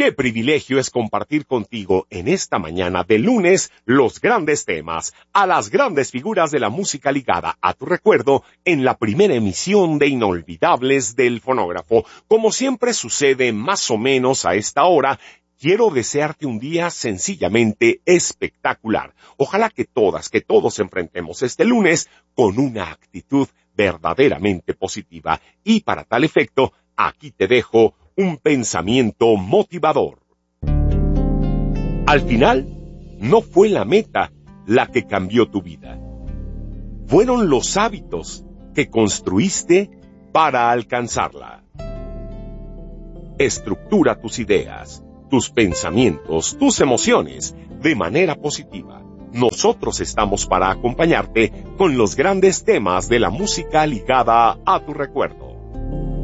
Qué privilegio es compartir contigo en esta mañana de lunes los grandes temas, a las grandes figuras de la música ligada a tu recuerdo en la primera emisión de Inolvidables del Fonógrafo. Como siempre sucede más o menos a esta hora, quiero desearte un día sencillamente espectacular. Ojalá que todos enfrentemos este lunes con una actitud verdaderamente positiva. Y para tal efecto, aquí te dejo un pensamiento motivador. Al final, no fue la meta la que cambió tu vida. Fueron los hábitos que construiste para alcanzarla. Estructura tus ideas, tus pensamientos, tus emociones de manera positiva. Nosotros estamos para acompañarte con los grandes temas de la música ligada a tu recuerdo.